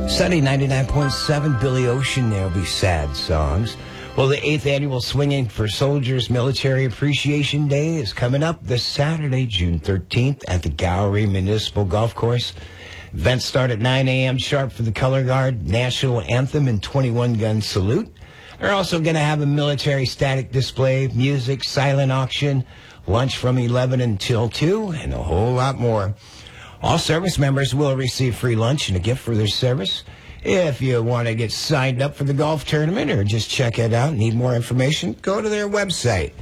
Sunday 99.7, Billy Ocean, There'll Be Sad Songs. Well, the 8th annual Swinging for Soldiers Military Appreciation Day is coming up this Saturday, June 13th at the Gallery Municipal Golf Course. Events start at 9 a.m. sharp for the Color Guard, National Anthem, and 21-gun salute. They're also going to have a military static display, music, silent auction, lunch from 11 until 2, and a whole lot more. All service members will receive free lunch and a gift for their service. If you want to get signed up for the golf tournament or just check it out, need more information, go to their website,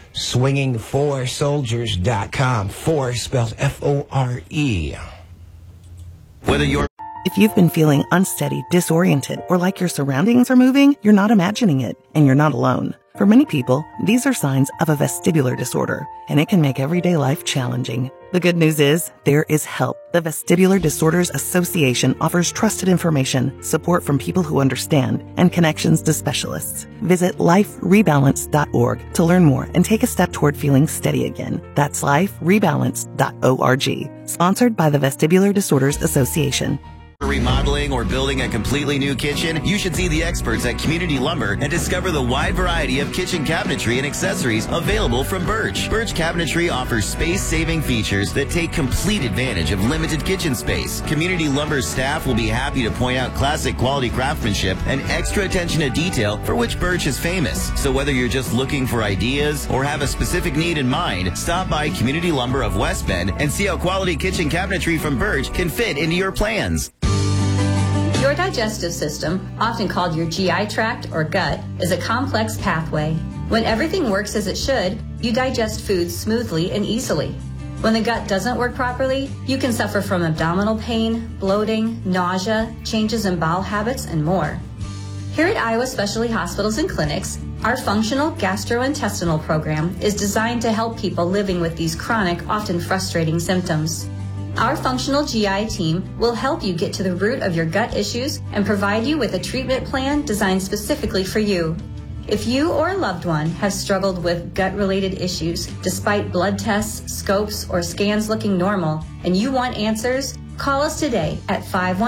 swingingforsoldiers.com. For spelled F-O-R-E. Whether you're... If you've been feeling unsteady, disoriented, or like your surroundings are moving, you're not imagining it, and you're not alone. For many people, these are signs of a vestibular disorder, and it can make everyday life challenging. The good news is, there is help. The Vestibular Disorders Association offers trusted information, support from people who understand, and connections to specialists. Visit liferebalance.org to learn more and take a step toward feeling steady again. That's liferebalance.org. Sponsored by the Vestibular Disorders Association. Remodeling or building a completely new kitchen, you should see the experts at Community Lumber and discover the wide variety of kitchen cabinetry and accessories available from Birch. Birch Cabinetry offers space-saving features that take complete advantage of limited kitchen space. Community Lumber's staff will be happy to point out classic quality craftsmanship and extra attention to detail for which Birch is famous. So whether you're just looking for ideas or have a specific need in mind, stop by Community Lumber of West Bend and see how quality kitchen cabinetry from Birch can fit into your plans. Your digestive system, often called your GI tract or gut, is a complex pathway. When everything works as it should, you digest foods smoothly and easily. When the gut doesn't work properly, you can suffer from abdominal pain, bloating, nausea, changes in bowel habits, and more. Here at Iowa Specialty Hospitals and Clinics, our functional gastrointestinal program is designed to help people living with these chronic, often frustrating symptoms. Our functional GI team will help you get to the root of your gut issues and provide you with a treatment plan designed specifically for you. If you or a loved one have struggled with gut-related issues despite blood tests, scopes, or scans looking normal, and you want answers, call us today at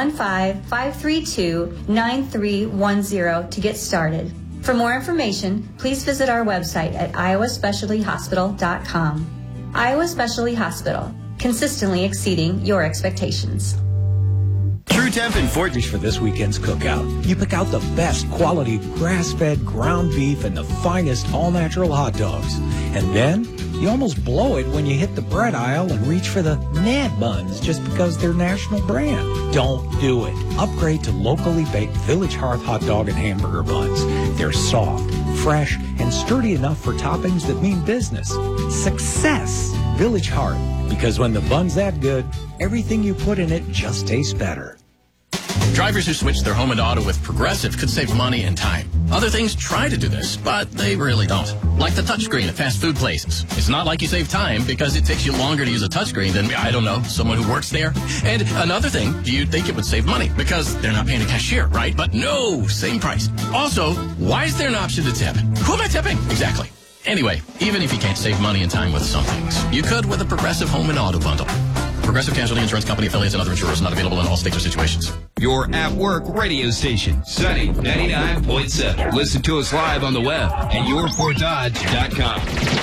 515-532-9310 to get started. For more information, please visit our website at iowaspecialtyhospital.com. Iowa Specialty Hospital, consistently exceeding your expectations. True Temp and Fort For this weekend's cookout, you pick out the best quality grass-fed ground beef and the finest all-natural hot dogs. And then you almost blow it when you hit the bread aisle and reach for the Nad Buns just because they're national brand. Don't do it. Upgrade to locally baked Village Hearth hot dog and hamburger buns. They're soft, fresh, and sturdy enough for toppings that mean business. Success! Village Hearth. Because when the bun's that good, everything you put in it just tastes better. Drivers who switch their home and auto with Progressive could save money and time. Other things try to do this, but they really don't. Like the touchscreen at fast food places. It's not like you save time because it takes you longer to use a touchscreen than, I don't know, someone who works there. And another thing, you'd think it would save money because they're not paying a cashier, right? But no, same price. Also, why is there an option to tip? Who am I tipping? Exactly. Anyway, even if you can't save money and time with some things, you could with a Progressive home and auto bundle. Progressive Casualty Insurance Company affiliates and other insurers not available in all states or situations. Your at-work radio station, Sunny 99.7. Listen to us live on the web at yourportdodge.com.